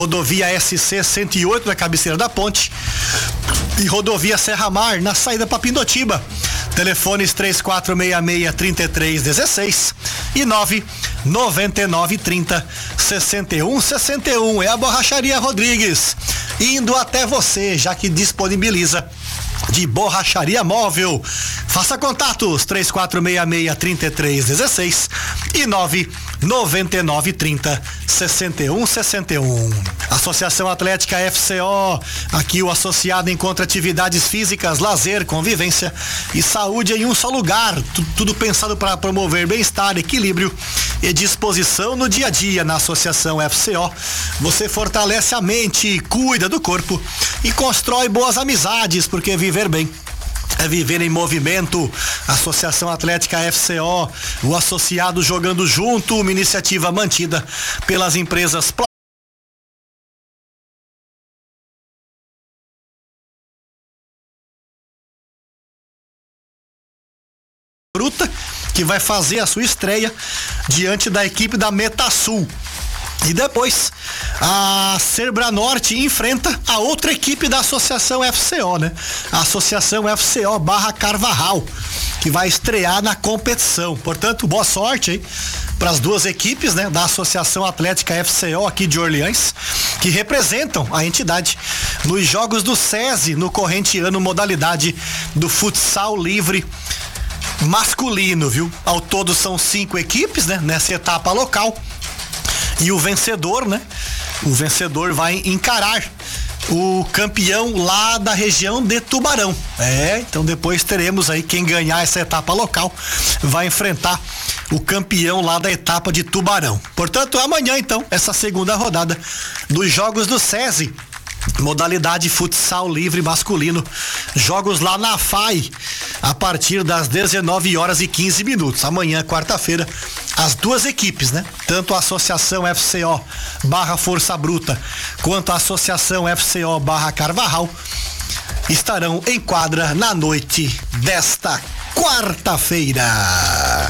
Rodovia SC 108 na cabeceira da ponte e rodovia Serra Mar na saída para Pindotiba. Telefones 3466-3316 e 99930-6161. É a Borracharia Rodrigues, indo até você, já que disponibiliza de borracharia móvel. Faça contatos 3466-3316 e 99930-6161. Associação Atlética FCO, aqui o associado encontra atividades físicas, lazer, convivência e saúde em um só lugar, tudo pensado para promover bem-estar, equilíbrio e disposição no dia a dia. Na Associação FCO você fortalece a mente, cuida do corpo e constrói boas amizades, porque viver bem é viver em movimento. Associação Atlética FCO, o associado jogando junto, uma iniciativa mantida pelas empresas Bruta, que vai fazer a sua estreia diante da equipe da Metasul. E depois a Serbranorte enfrenta a outra equipe da Associação FCO, né? A Associação FCO /Carvajal, que vai estrear na competição. Portanto, boa sorte aí para as duas equipes, né, da Associação Atlética FCO aqui de Orleans, que representam a entidade nos jogos do SESI no corrente ano, modalidade do futsal livre masculino, viu? Ao todo são 5 equipes, né, nessa etapa local. E o vencedor, né? O vencedor vai encarar o campeão lá da região de Tubarão. Então depois teremos aí quem ganhar essa etapa local vai enfrentar o campeão lá da etapa de Tubarão. Portanto, amanhã então, essa segunda rodada dos jogos do SESI, modalidade futsal livre masculino, jogos lá na FAI a partir das 19h15. Amanhã, quarta-feira, as duas equipes, né? Tanto a Associação FCO /Força Bruta quanto a Associação FCO /Carvajal estarão em quadra na noite desta quarta-feira.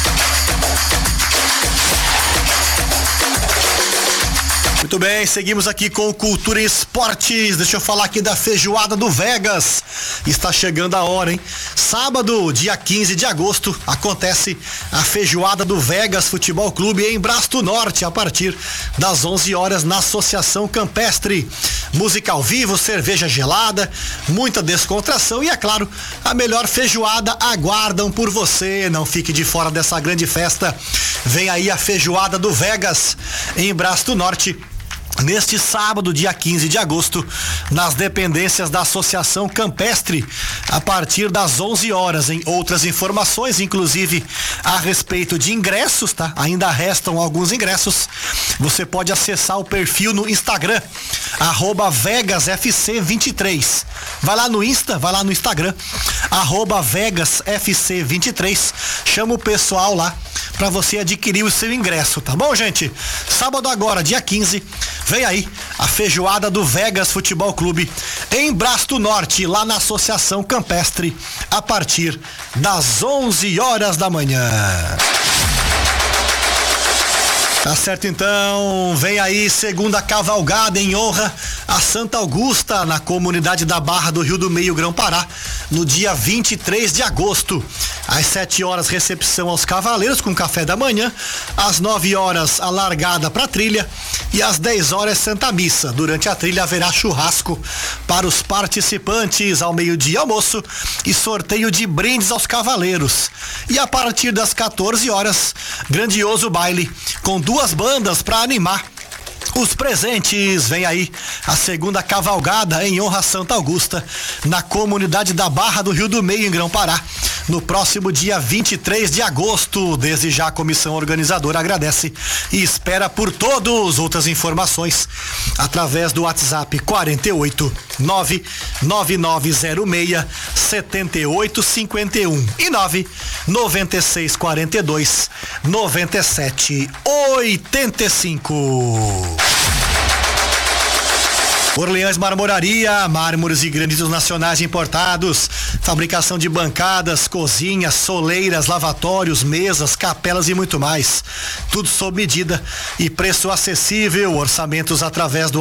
Muito bem, seguimos aqui com Cultura e Esportes. Deixa eu falar aqui da feijoada do Vegas. Está chegando a hora, hein? Sábado, dia 15 de agosto, acontece a feijoada do Vegas Futebol Clube em Braço Norte, a partir das 11 horas na Associação Campestre. Música ao vivo, cerveja gelada, muita descontração e, é claro, a melhor feijoada aguardam por você. Não fique de fora dessa grande festa. Vem aí a feijoada do Vegas em Braço Norte, neste sábado, dia 15 de agosto, nas dependências da Associação Campestre, a partir das 11 horas. Em outras informações, inclusive a respeito de ingressos, tá? Ainda restam alguns ingressos. Você pode acessar o perfil no Instagram, @VegasFC23. Vai lá no Instagram, @VegasFC23. Chama o pessoal lá para você adquirir o seu ingresso, tá bom, gente? Sábado agora, dia 15, vem aí a feijoada do Vegas Futebol Clube em Braço Norte, lá na Associação Campestre, a partir das 11 horas da manhã. Tá certo, então, vem aí segunda cavalgada em honra a Santa Augusta, na comunidade da Barra do Rio do Meio, Grão-Pará, no dia 23 de agosto. Às 7 horas, recepção aos cavaleiros com café da manhã. Às 9 horas, a largada para a trilha. E às 10 horas, Santa Missa. Durante a trilha haverá churrasco para os participantes. Ao meio-dia, almoço e sorteio de brindes aos cavaleiros. E a partir das 14 horas, grandioso baile com 2 bandas para animar os presentes. Vem aí a segunda cavalgada em honra a Santa Augusta, na comunidade da Barra do Rio do Meio, em Grão-Pará, no próximo dia 23 de agosto. Desde já a comissão organizadora agradece e espera por todos. Outras informações através do WhatsApp 48 99906 7851 e 99642 9785. Orleans Marmoraria, mármores e granitos nacionais importados, fabricação de bancadas, cozinhas, soleiras, lavatórios, mesas, capelas e muito mais. Tudo sob medida e preço acessível. Orçamentos através do